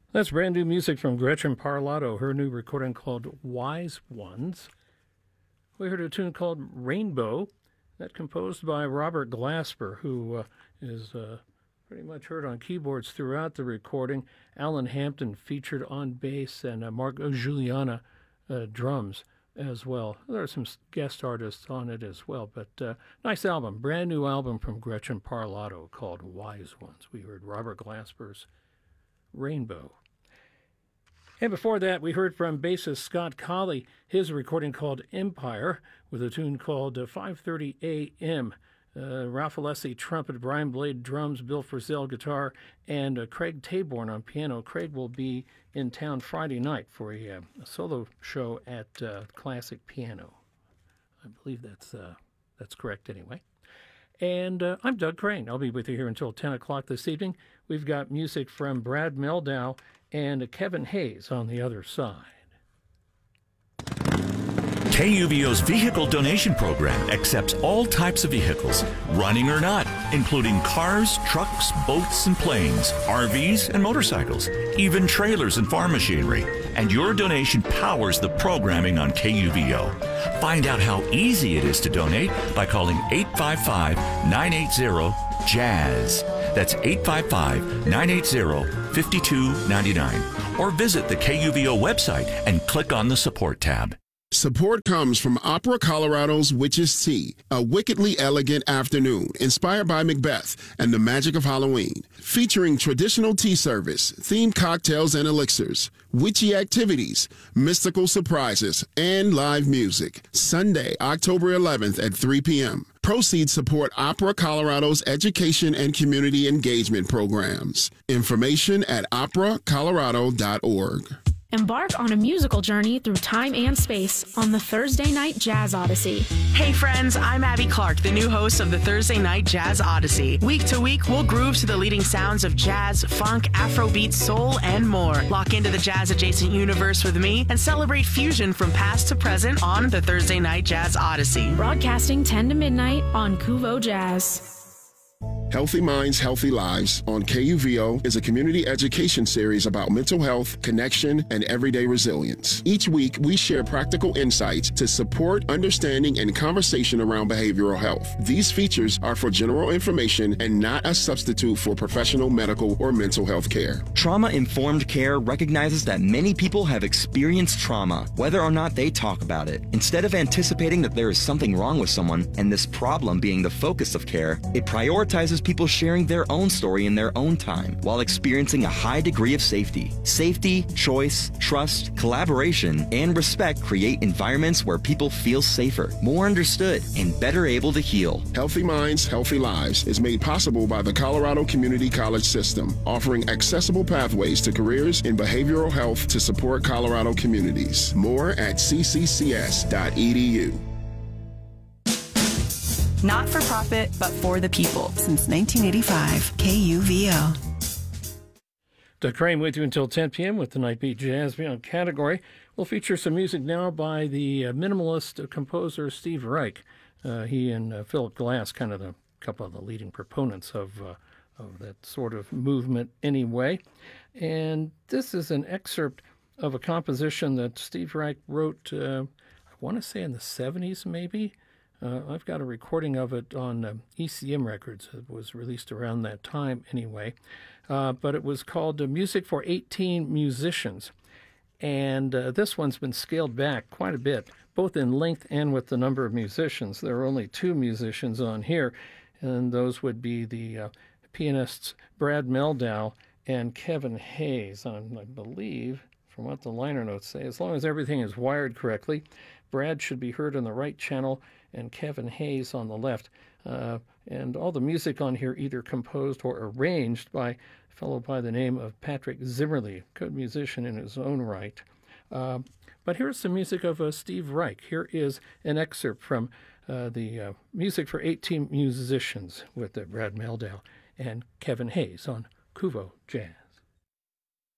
That's brand new music from Gretchen Parlato, her new recording called Wise Ones. We heard a tune called Rainbow, that composed by Robert Glasper, who is pretty much heard on keyboards throughout the recording. Alan Hampton featured on bass, and Mark Juliana drums as well. There are some guest artists on it as well, but nice album, brand new album from Gretchen Parlato called Wise Ones. We heard Robert Glasper's Rainbow. And before that, we heard from bassist Scott Colley, his recording called Empire, with a tune called 5:30 a.m. Ralph Alessi trumpet, Brian Blade drums, Bill Frisell guitar, and Craig Taborn on piano. Craig will be in town Friday night for a solo show at Classic Piano. I believe that's correct anyway. And I'm Doug Crane. I'll be with you here until 10 o'clock this evening. We've got music from Brad Meldow and Kevin Hayes on the other side. KUVO's vehicle donation program accepts all types of vehicles, running or not, including cars, trucks, boats, and planes, RVs, and motorcycles, even trailers and farm machinery. And your donation powers the programming on KUVO. Find out how easy it is to donate by calling 855-980-JAZZ. That's 855-980-5299. Or visit the KUVO website and click on the Support tab. Support comes from Opera Colorado's Witch's Tea, a wickedly elegant afternoon inspired by Macbeth and the magic of Halloween, featuring traditional tea service, themed cocktails and elixirs, witchy activities, mystical surprises, and live music. Sunday, October 11th at 3 p.m. Proceeds support Opera Colorado's education and community engagement programs. Information at operacolorado.org. Embark on a musical journey through time and space on the Thursday Night Jazz Odyssey. Hey friends, I'm Abby Clark, the new host of the Thursday Night Jazz Odyssey. Week to week, we'll groove to the leading sounds of jazz, funk, Afrobeat, soul, and more. Lock into the jazz-adjacent universe with me and celebrate fusion from past to present on the Thursday Night Jazz Odyssey. Broadcasting 10 to midnight on KUVO Jazz. Healthy Minds, Healthy Lives on KUVO is a community education series about mental health, connection, and everyday resilience. Each week, we share practical insights to support understanding and conversation around behavioral health. These features are for general information and not a substitute for professional medical or mental health care. Trauma-informed care recognizes that many people have experienced trauma, whether or not they talk about it. Instead of anticipating that there is something wrong with someone and this problem being the focus of care, it prioritizes people sharing their own story in their own time while experiencing a high degree of safety. Safety, choice, trust, collaboration, and respect create environments where people feel safer, more understood, and better able to heal. Healthy Minds, Healthy Lives is made possible by the Colorado Community College System, offering accessible pathways to careers in behavioral health to support Colorado communities. More at cccs.edu. Not for profit, but for the people. Since 1985, KUVO. Doug Crane with you until 10 p.m. with the Night Beat Jazz Beyond category. We'll feature some music now by the minimalist composer Steve Reich. He and Philip Glass, kind of a couple of the leading proponents of that sort of movement anyway. And this is an excerpt of a composition that Steve Reich wrote, I want to say in the 70s maybe. I've got a recording of it on ECM Records. It was released around that time anyway. But it was called Music for 18 Musicians. And this one's been scaled back quite a bit, both in length and with the number of musicians. There are only 2 musicians on here, and those would be the pianists Brad Meldow and Kevin Hayes. I believe, from what the liner notes say, as long as everything is wired correctly, Brad should be heard on the right channel and Kevin Hayes on the left. And all the music on here either composed or arranged by a fellow by the name of Patrick Zimmerly, good musician in his own right. But here's some music of Steve Reich. Here is an excerpt from the Music for 18 Musicians with Brad Meldow and Kevin Hayes on KUVO Jazz.